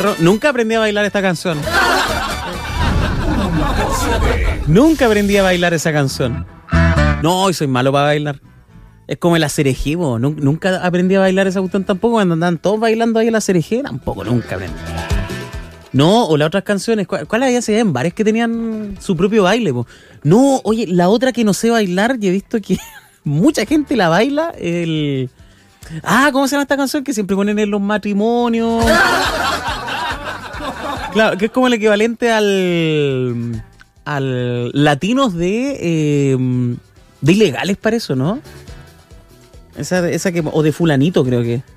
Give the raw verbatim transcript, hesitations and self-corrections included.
perro. Nunca aprendí a bailar esta canción. Nunca aprendí a bailar esa canción. No, soy malo para bailar. Es como el acerejé, po. Nunca aprendí a bailar esa cuestión tampoco. Cuando andaban todos bailando ahí el acerejé, tampoco, nunca aprendí. No, o las otras canciones. ¿Cuál, cuál había? Se veía en bares que tenían su propio baile, po. No, oye, la otra que no sé bailar, y he visto que mucha gente la baila, el... Ah, ¿cómo se llama esta canción que siempre ponen en los matrimonios? Claro, que es como el equivalente al... al latinos de... Eh, de ilegales para eso, ¿no? Esa, esa que... O de fulanito, creo que.